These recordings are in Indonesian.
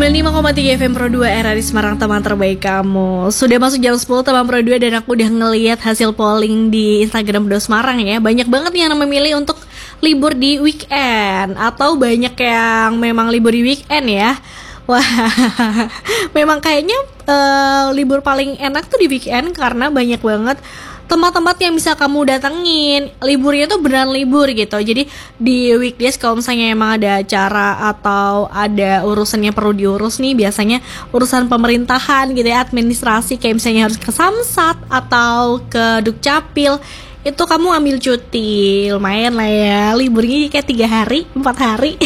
95,3 FM Pro 2 RRI Semarang, teman terbaik kamu. Sudah masuk jam 10 teman Pro 2 dan aku udah ngeliat hasil polling di Instagram Do Semarang ya. Banyak banget yang memilih untuk libur di weekend, atau banyak yang memang libur di weekend ya. Wah, memang kayaknya libur paling enak tuh di weekend karena banyak banget tempat-tempat yang bisa kamu datengin. Liburnya tuh beneran libur gitu. Jadi di weekdays kalau misalnya emang ada acara atau ada urusannya perlu diurus nih, biasanya urusan pemerintahan gitu ya, administrasi, kayak misalnya harus ke Samsat atau ke Dukcapil, itu kamu ambil cuti. Lumayan lah ya, liburnya kayak 3 hari, 4 hari.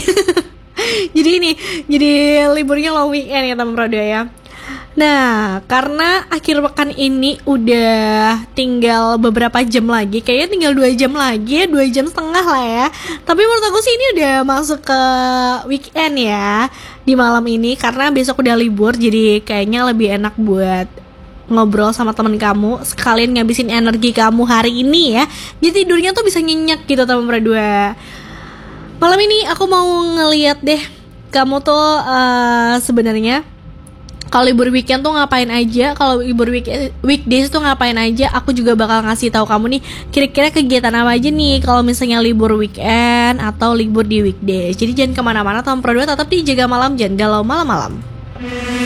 Jadi liburnya long weekend ya teman Roda ya. Nah, karena akhir pekan ini udah tinggal beberapa jam lagi, kayaknya tinggal 2 jam lagi ya, 2 jam setengah lah ya. Tapi menurut aku sih ini udah masuk ke weekend ya, di malam ini, karena besok udah libur. Jadi kayaknya lebih enak buat ngobrol sama teman kamu, sekalian ngabisin energi kamu hari ini ya. Jadi tidurnya tuh bisa nyenyak gitu teman berdua. Malam ini aku mau ngeliat deh, kamu tuh sebenarnya kalau libur weekend tuh ngapain aja, kalau libur weekdays tuh ngapain aja. Aku juga bakal ngasih tahu kamu nih kira-kira kegiatan apa aja nih kalau misalnya libur weekend atau libur di weekdays. Jadi jangan kemana-mana teman Pro 2, tetap di Jaga Malam, jangan galau malam-malam.